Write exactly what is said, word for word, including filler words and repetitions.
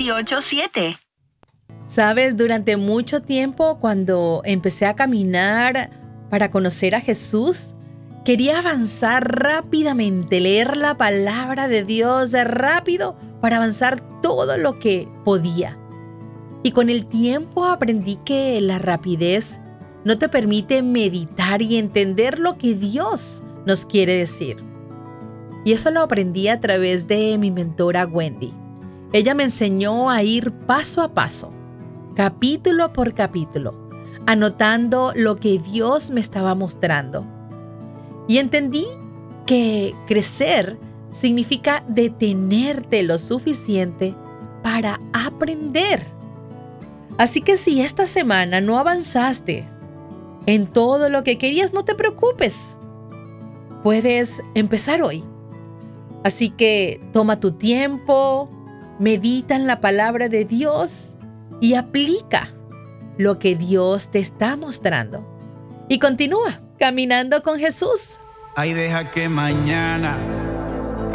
veintiocho siete. Sabes, durante mucho tiempo cuando empecé a caminar para conocer a Jesús, quería avanzar rápidamente, leer la palabra de Dios rápido para avanzar todo lo que podía. Y con el tiempo aprendí que la rapidez no te permite meditar y entender lo que Dios nos quiere decir. Y eso lo aprendí a través de mi mentora Wendy. Ella me enseñó a ir paso a paso, capítulo por capítulo, anotando lo que Dios me estaba mostrando. Y entendí que crecer significa detenerte lo suficiente para aprender. Así que si esta semana no avanzaste en todo lo que querías, no te preocupes. Puedes empezar hoy. Así que toma tu tiempo, medita en la palabra de Dios y aplica lo que Dios te está mostrando. Y continúa caminando con Jesús. Ay, deja que mañana